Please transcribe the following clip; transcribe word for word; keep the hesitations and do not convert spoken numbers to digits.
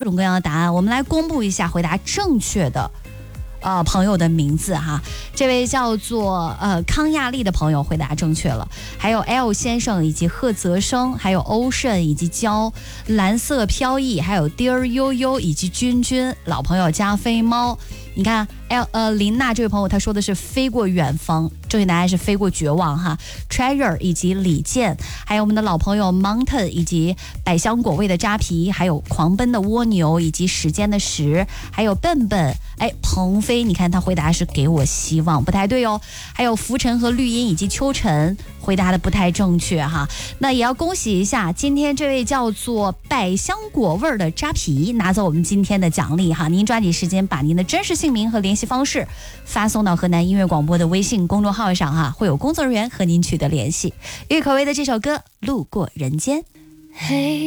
种各样的答案。我们来公布一下回答正确的呃，朋友的名字哈，这位叫做呃康亚丽的朋友回答正确了，还有 L 先生以及贺泽生，还有 Ocean 以及焦蓝色飘逸，还有 Dear 悠悠以及君君，老朋友加菲猫。你看 L 呃林娜这位朋友他说的是飞过远方，正确答案是飞过绝望哈。Treasure 以及李健，还有我们的老朋友 Mountain 以及百香果味的扎皮，还有狂奔的蜗牛以及时间的时，还有笨笨，哎鹏飞，你看他回答是给我希望，不太对哦。还有浮尘和绿荫以及秋晨回答的不太正确哈。那也要恭喜一下今天这位叫做百香果味的扎皮拿走我们今天的奖励哈。您抓紧时间把您的真实姓名和联系方式发送到河南音乐广播的微信公众号上哈，会有工作人员和您取得联系。郁可唯的这首歌《路过人间》。嘿